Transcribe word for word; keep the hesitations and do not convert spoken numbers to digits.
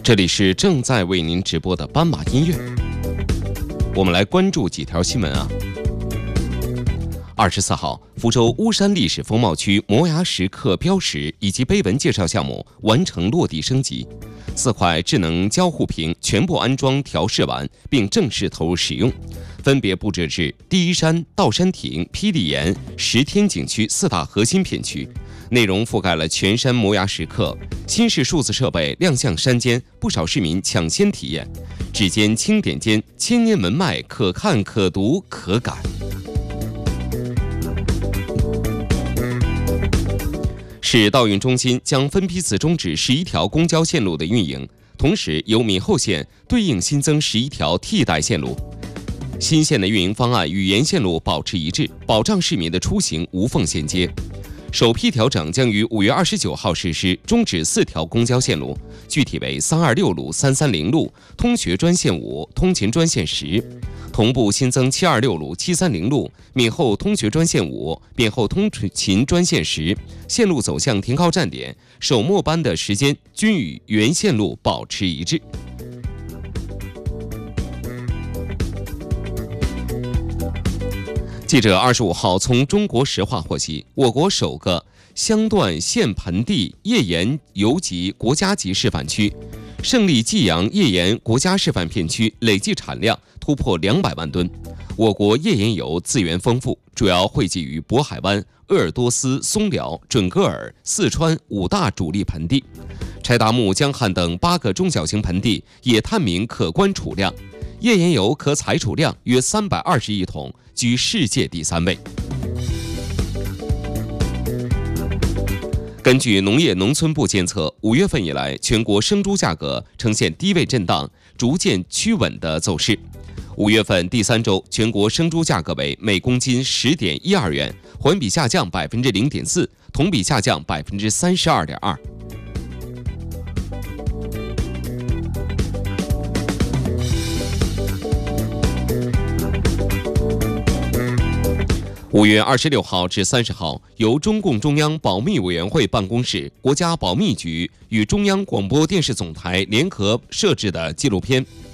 这里是正在为您直播的斑马音乐。我们来关注几条新闻啊。二十四号，福州巫山历史风貌区摩崖石刻标识以及碑文介绍项目完成落地升级，四块智能交互屏全部安装调试完，并正式投入使用，分别布置至第一山、道山亭、霹雳岩、石天景区四大核心片区，内容覆盖了全山摩崖石刻。新式数字设备亮相山间，不少市民抢先体验。指尖轻点间，千年文脉可看可读可感。市道运中心将分批次终止十一条公交线路的运营，同时由闽后线对应新增十一条替代线路。新线的运营方案与沿线路保持一致，保障市民的出行无缝衔接。首批调整将于五月二十九号实施，终止四条公交线路，具体为三二六路、三三零路、通学专线五、通勤专线十，同步新增七二六路、七三零路、闽后通学专线五、闽后通勤专线十，线路走向停靠站点、首末班的时间均与原线路保持一致。记者二十五号从中国石化获悉，我国首个湘段县盆地页岩油级国家级示范区胜利济阳页岩国家示范片区累计产量突破两百万吨。我国页岩油资源丰富，主要汇集于渤海湾、鄂尔多斯、松辽、准噶尔、四川五大主力盆地，柴达木、江汉等八个中小型盆地也探明可观储量，页岩油可采储量约三百二十亿桶，居世界第三位。根据农业农村部监测，五月份以来，全国生猪价格呈现低位震荡、逐渐趋稳的走势。五月份第三周，全国生猪价格为每公斤十点一二元，环比下降百分之零点四，同比下降百分之三十二点二。五月二十六号至三十号，由中共中央保密委员会办公室、国家保密局与中央广播电视总台联合摄制的纪录片《